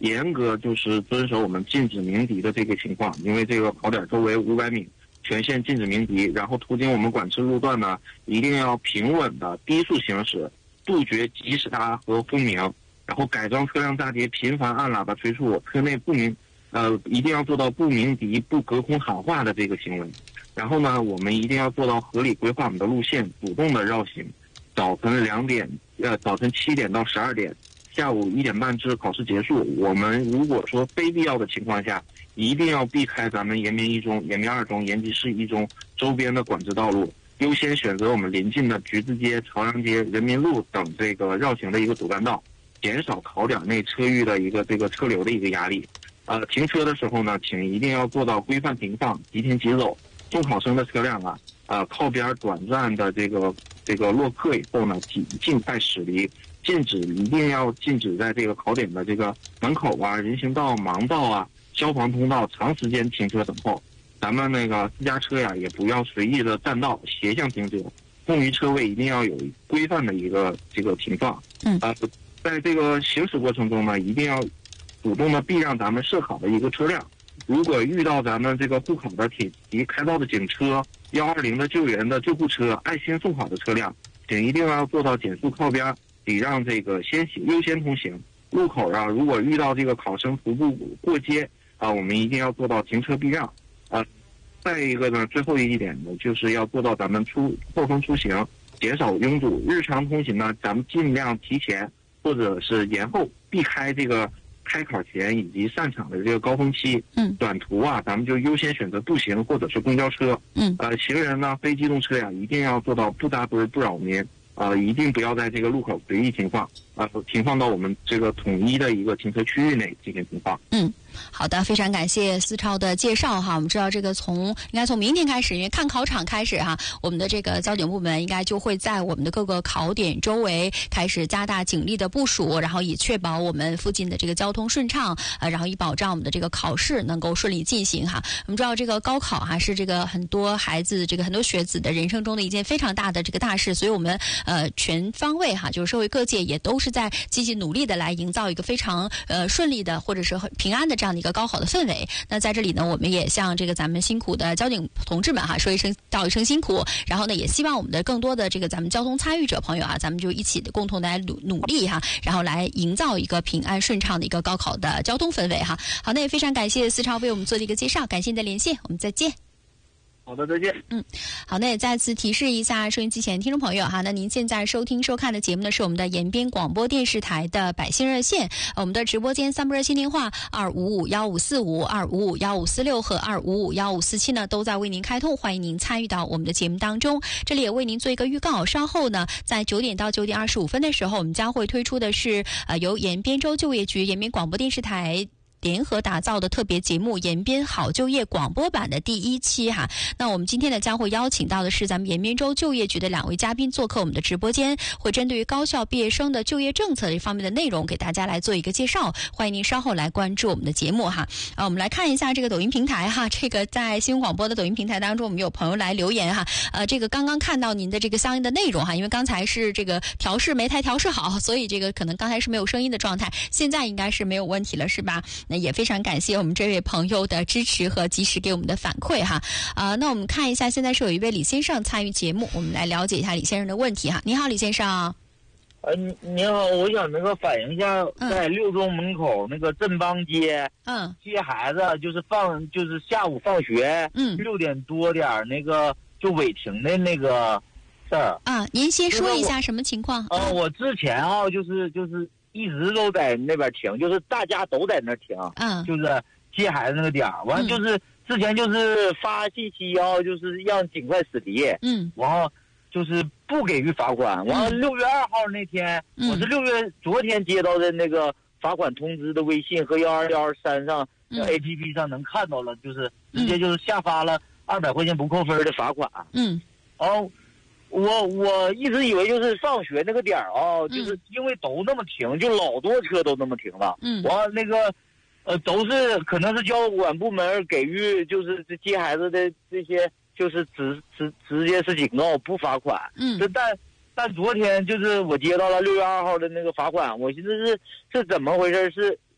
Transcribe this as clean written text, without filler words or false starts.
严格就是遵守我们禁止鸣笛的这个情况，因为这个考点周围500米全线禁止鸣笛，然后途经我们管制路段呢，一定要平稳的低速行驶，杜绝急刹和轰鸣，然后改装车辆大街频繁按喇叭催促，车内一定要做到不鸣笛、不隔空喊话的这个行为。然后呢，我们一定要做到合理规划我们的路线，主动的绕行。早晨7点到12点，下午1点半至考试结束。我们如果说非必要的情况下，一定要避开咱们延边一中、延边二中、延吉市一中周边的管制道路，优先选择我们临近的橘子街、朝阳街、人民路等这个绕行的一个主干道，减少考点内车域的一个这个车流的一个压力。停车的时候呢，请一定要做到规范停放、即停即走。送考生的车辆靠边短暂的这个落客以后呢，尽快驶离。一定要禁止在这个考点的这个门口人行道、盲道消防通道长时间停车等候。咱们那个私家车也不要随意的占道斜向停车，空余车位一定要有规范的一个这个停放。在这个行驶过程中呢，一定要主动的避让咱们设考的一个车辆。如果遇到咱们这个护考的铁骑、开道的警车、120的救援的救护车、爱心送考的车辆，请一定要做到减速靠边，礼让这个优先通行。路口如果遇到这个考生徒步过街我们一定要做到停车避让。再一个呢，最后一点呢，就是要做到咱们后方出行，减少拥堵。日常通行呢，咱们尽量提前或者是延后，避开这个开考前以及散场的这个高峰期。短途咱们就优先选择步行或者是公交车。行人呢，非机动车一定要做到不扎堆不扰民。一定不要在这个路口随意停放，停放到我们这个统一的一个停车区域内进行停放。 好的，非常感谢思超的介绍哈。我们知道这个应该从明天开始，因为看考场开始我们的这个交警部门应该就会在我们的各个考点周围开始加大警力的部署，然后以确保我们附近的这个交通顺畅，然后以保障我们的这个考试能够顺利进行我们知道这个高考是这个很多孩子很多学子的人生中的一件非常大的这个大事，所以我们全方位就是社会各界也都是在积极努力的来营造一个非常顺利的或者是平安的这样的一个高考的氛围。那在这里呢，我们也向这个咱们辛苦的交警同志们道一声辛苦，然后呢也希望我们的更多的这个咱们交通参与者朋友咱们就一起的共同来努力然后来营造一个平安顺畅的一个高考的交通氛围好，那也非常感谢思超为我们做的一个介绍，感谢你的连线，我们再见。 好的，再见。 好，那也再次提示一下收音机前听众朋友那您现在收看的节目呢是我们的延边广播电视台的百姓热线，我们的直播间3部热线电话2551545、2551546和2551547呢都在为您开通，欢迎您参与到我们的节目当中。这里也为您做一个预告，稍后呢在9点到9点25分的时候，我们将会推出的是由延边州就业局、延边广播电视台联合打造的特别节目延边好就业广播版的第1期那我们今天呢将会邀请到的是咱们延边州就业局的2位嘉宾做客我们的直播间，会针对于高校毕业生的就业政策这方面的内容给大家来做一个介绍，欢迎您稍后来关注我们的节目我们来看一下这个抖音平台这个在新闻广播的抖音平台当中，我们有朋友来留言这个刚刚看到您的这个相应的内容因为刚才是这个没太调试好，所以这个可能刚才是没有声音的状态，现在应该是没有问题了是吧？那也非常感谢我们这位朋友的支持和及时给我们的反馈那我们看一下，现在是有一位李先生参与节目，我们来了解一下李先生的问题你好，李先生。 你好，我想反映一下，在6中门口那个振邦街，接孩子就是下午放学，6点多点那个就违停的那个事儿您先说一下什么情况？ 我之前就是一直都在那边停，就是大家都在那停，就是接孩子那个点儿，完了就是之前就是发信息就是让尽快驶离，然后就是不给予罚款，完了6月2号那天，我是昨天接到的那个罚款通知的微信和12123上APP 上能看到了，就是直接就是下发了200块钱不扣分的罚款，然后我一直以为就是上学那个点儿就是因为都那么停，就老多车都那么停了。完了那个都是可能是交管部门给予就是接孩子的这些就是直接是警告不罚款。但昨天就是我接到了6月2号的那个罚款，我寻思是怎么回事？